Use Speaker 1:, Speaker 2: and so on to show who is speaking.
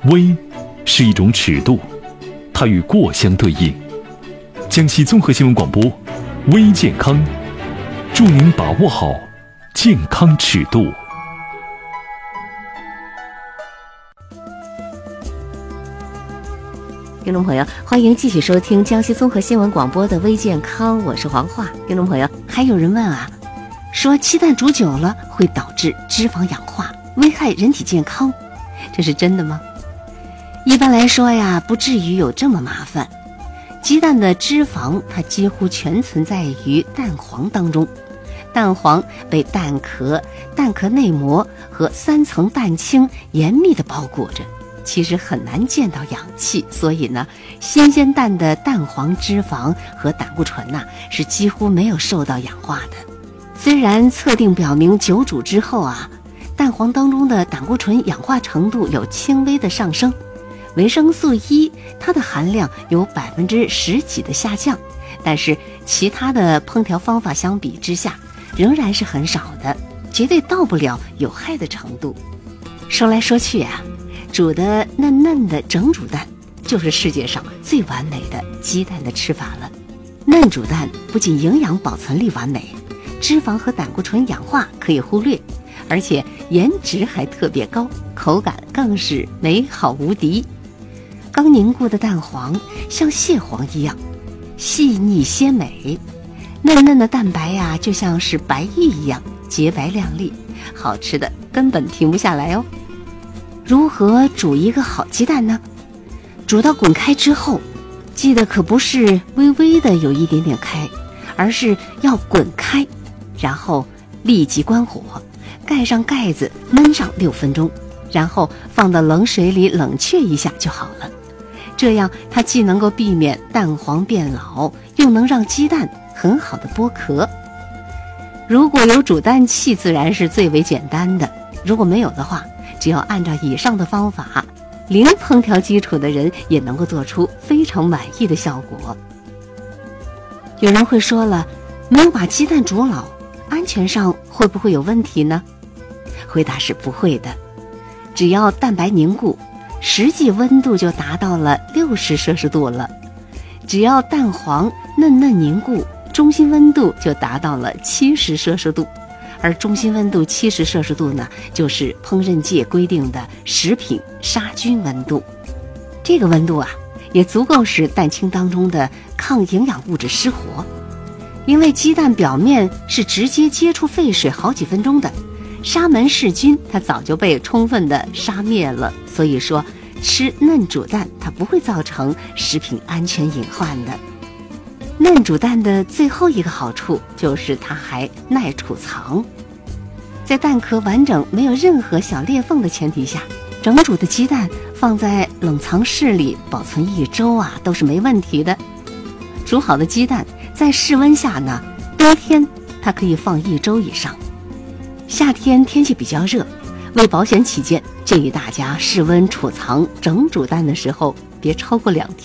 Speaker 1: 微是一种尺度，它与过相对应。江西综合新闻广播，微健康，祝您把握好健康尺度。
Speaker 2: 听众朋友，欢迎继续收听江西综合新闻广播的微健康，我是黄华。听众朋友，还有人问啊，说鸡蛋煮久了会导致脂肪氧化，危害人体健康，这是真的吗？一般来说呀，不至于有这么麻烦。鸡蛋的脂肪它几乎全存在于蛋黄当中，蛋黄被蛋壳、蛋壳内膜和3层蛋清严密地包裹着，其实很难见到氧气，所以呢，新鲜蛋的蛋黄脂肪和胆固醇是几乎没有受到氧化的。虽然测定表明久煮之后蛋黄当中的胆固醇氧化程度有轻微的上升，维生素 E 它的含量有10%几的下降，但是其他的烹调方法相比之下仍然是很少的，绝对到不了有害的程度。说来说去煮的嫩嫩的整煮蛋就是世界上最完美的鸡蛋的吃法了。嫩煮蛋不仅营养保存力完美，脂肪和胆固醇氧化可以忽略，而且颜值还特别高，口感更是美好无敌。刚凝固的蛋黄像蟹黄一样细腻鲜美，嫩嫩的蛋白就像是白玉一样洁白亮丽，好吃的根本停不下来哦。如何煮一个好鸡蛋呢？煮到滚开之后，记得可不是微微的有一点点开，而是要滚开，然后立即关火，盖上盖子焖上6分钟，然后放到冷水里冷却一下就好了。这样它既能够避免蛋黄变老，又能让鸡蛋很好的剥壳。如果有煮蛋器，自然是最为简单的，如果没有的话，只要按照以上的方法，零烹调基础的人也能够做出非常满意的效果。有人会说了，没有把鸡蛋煮老，安全上会不会有问题呢？回答是不会的，只要蛋白凝固，实际温度就达到了60摄氏度了。只要蛋黄嫩嫩凝固，中心温度就达到了70摄氏度。而中心温度70摄氏度呢，就是烹饪界规定的食品杀菌温度。这个温度也足够使蛋清当中的抗营养物质失活。因为鸡蛋表面是直接接触沸水好几分钟的，沙门氏菌它早就被充分的杀灭了，所以说吃嫩煮蛋它不会造成食品安全隐患的。嫩煮蛋的最后一个好处就是它还耐储藏。在蛋壳完整没有任何小裂缝的前提下，整煮的鸡蛋放在冷藏室里保存1周都是没问题的。煮好的鸡蛋在室温下呢，冬天它可以放1周以上。夏天天气比较热，为保险起见，建议大家室温储藏整煮蛋的时候别超过2天。